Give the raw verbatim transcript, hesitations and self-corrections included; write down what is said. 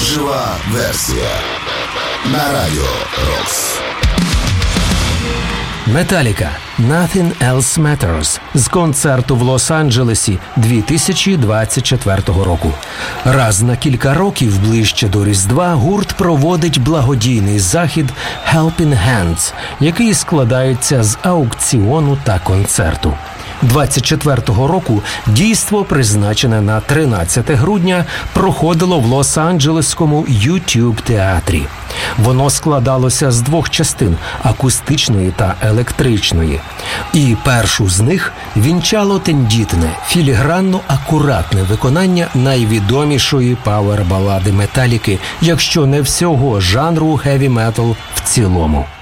Жива версія на Радіо Рокс. Металіка «Nothing Else Matters» з концерту в Лос-Анджелесі дві тисячі двадцять четвертого року. Раз на кілька років ближче до Різдва гурт проводить благодійний захід «Helping Hands», який складається з аукціону та концерту. двадцять четвертого року дійство, призначене на тринадцяте грудня, проходило в Лос-Анджелеському YouTube-театрі. Воно складалося з двох частин – акустичної та електричної. І першу з них вінчало тендітне, філігранно-акуратне виконання найвідомішої пауер-балади Металіки, якщо не всього жанру хеві-метал в цілому.